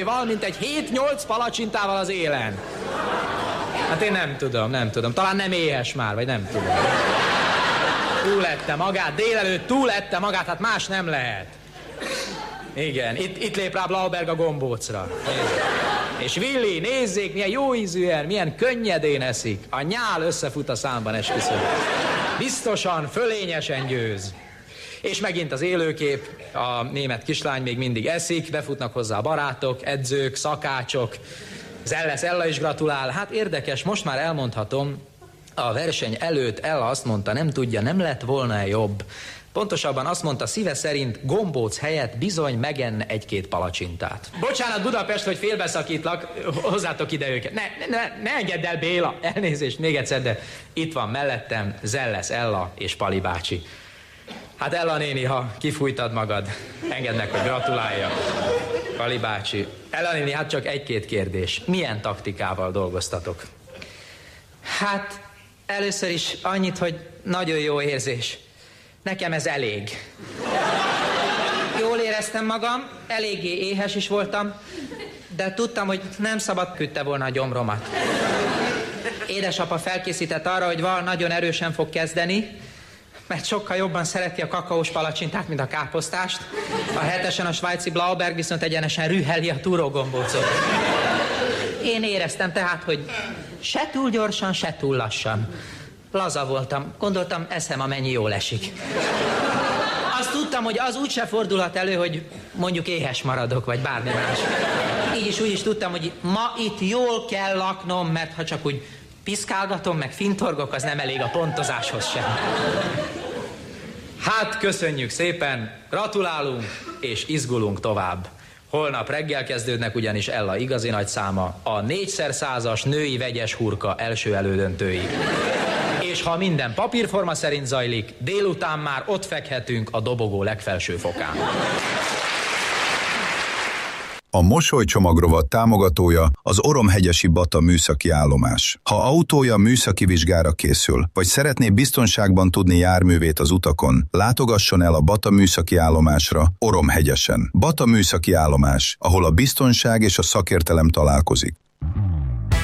valamint egy 7-8 palacsintával az élen. Hát én nem tudom. Talán nem éhes már, vagy nem tudom. Túlette magát, délelőtt túlette magát, hát más nem lehet. Igen, itt lép rá Blauberg a gombócra. És Willi, nézzék, milyen jó ízűen, milyen könnyedén eszik. A nyál összefut a számban, esküszöm. Biztosan, fölényesen győz. És megint az élőkép, a német kislány még mindig eszik, befutnak hozzá a barátok, edzők, szakácsok. Zelles Ella is gratulál. Hát érdekes, most már elmondhatom, a verseny előtt Ella azt mondta, nem tudja, nem lett volna jobb. Pontosabban azt mondta, szíve szerint gombóc helyett bizony megenne 1-2 palacsintát. Bocsánat, Budapest, hogy félbeszakítlak, hozzátok ide őket. Ne engedd el, Béla. Elnézést még egyszer, de itt van mellettem Zelles Ella és Pali bácsi. Hát Ella néni, ha kifújtad magad, engedd meg, hogy gratuláljak. Pali bácsi. Ella néni, hát csak 1-2 kérdés. Milyen taktikával dolgoztatok? Hát először is annyit, hogy nagyon jó érzés. Nekem ez elég. Jól éreztem magam, eléggé éhes is voltam, de tudtam, hogy nem szabad küldte volna a gyomromat. Édesapa felkészített arra, hogy Val nagyon erősen fog kezdeni, mert sokkal jobban szereti a kakaós palacsintát, mint a káposztást. A 7-esen a svájci Blauberg viszont egyenesen rüheli a túrógombócot. Én éreztem tehát, hogy se túl gyorsan, se túl lassan. Laza voltam, gondoltam, eszem, amennyi jól esik. Azt tudtam, hogy az úgyse fordulhat elő, hogy mondjuk éhes maradok, vagy bármi más. Így is úgy is tudtam, hogy ma itt jól kell laknom, mert ha csak úgy piszkálgatom, meg fintorgok, az nem elég a pontozáshoz sem. Hát, köszönjük szépen, gratulálunk, és izgulunk tovább. Holnap reggel kezdődnek ugyanis Ella igazi nagy száma, a 4x100-as női vegyes hurka első elődöntői. És ha minden papírforma szerint zajlik, délután már ott fekhetünk a dobogó legfelső fokán. A Mosolycsomagrovat támogatója az Oromhegyesi Bata műszaki állomás. Ha autója műszaki vizsgára készül, vagy szeretné biztonságban tudni járművét az utakon, látogasson el a Bata műszaki állomásra Oromhegyesen. Bata műszaki állomás, ahol a biztonság és a szakértelem találkozik.